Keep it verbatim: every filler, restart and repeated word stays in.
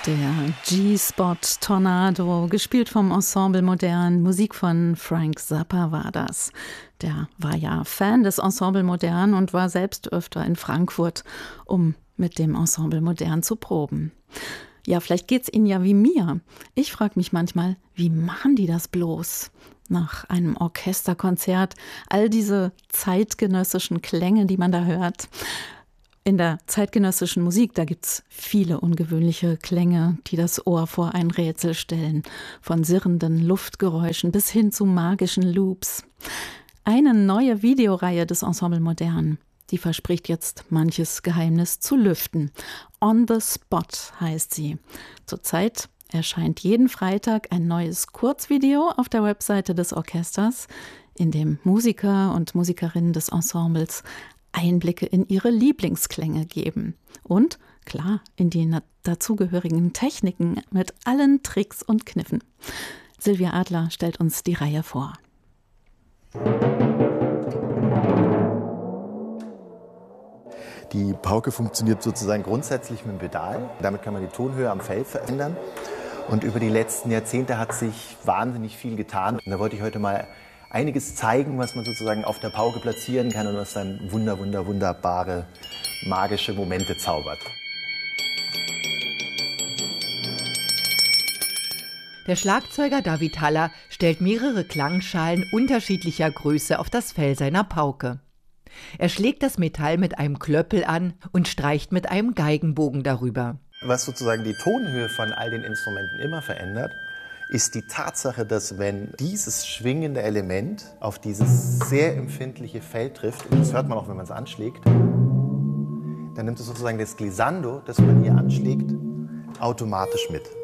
Der G-Spot Tornado, gespielt vom Ensemble Modern. Musik von Frank Zappa war das. Der war ja Fan des Ensemble Modern und war selbst öfter in Frankfurt, um mit dem Ensemble Modern zu proben. Ja, vielleicht geht's Ihnen ja wie mir. Ich frage mich manchmal, wie machen die das bloß? Nach einem Orchesterkonzert, all diese zeitgenössischen Klänge, die man da hört. In der zeitgenössischen Musik, da gibt's viele ungewöhnliche Klänge, die das Ohr vor ein Rätsel stellen. Von sirrenden Luftgeräuschen bis hin zu magischen Loops. Eine neue Videoreihe des Ensemble Modern, die verspricht jetzt manches Geheimnis zu lüften. On the Spot heißt sie. Zurzeit erscheint jeden Freitag ein neues Kurzvideo auf der Webseite des Orchesters, in dem Musiker und Musikerinnen des Ensembles Einblicke in ihre Lieblingsklänge geben. Und, klar, in die dazugehörigen Techniken mit allen Tricks und Kniffen. Silvia Adler stellt uns die Reihe vor. Die Pauke funktioniert sozusagen grundsätzlich mit dem Pedal. Damit kann man die Tonhöhe am Fell verändern. Und über die letzten Jahrzehnte hat sich wahnsinnig viel getan. Und da wollte ich heute mal einiges zeigen, was man sozusagen auf der Pauke platzieren kann und was dann wunder, wunder, wunderbare, magische Momente zaubert. Der Schlagzeuger David Haller stellt mehrere Klangschalen unterschiedlicher Größe auf das Fell seiner Pauke. Er schlägt das Metall mit einem Klöppel an und streicht mit einem Geigenbogen darüber. Was sozusagen die Tonhöhe von all den Instrumenten immer verändert, ist die Tatsache, dass wenn dieses schwingende Element auf dieses sehr empfindliche Fell trifft, und das hört man auch, wenn man es anschlägt, dann nimmt es sozusagen das Glissando, das man hier anschlägt, automatisch mit.